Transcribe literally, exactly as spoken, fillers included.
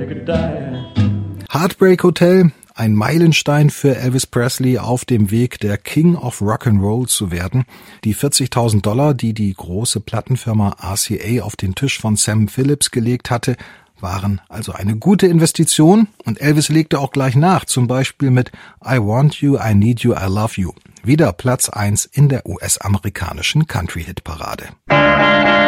could die. Heartbreak Hotel, ein Meilenstein für Elvis Presley auf dem Weg, der King of Rock'n'Roll zu werden. Die vierzigtausend Dollar, die die große Plattenfirma R C A auf den Tisch von Sam Phillips gelegt hatte, waren also eine gute Investition, und Elvis legte auch gleich nach, zum Beispiel mit I Want You, I Need You, I Love You. Wieder Platz eins in der U S-amerikanischen Country-Hit-Parade.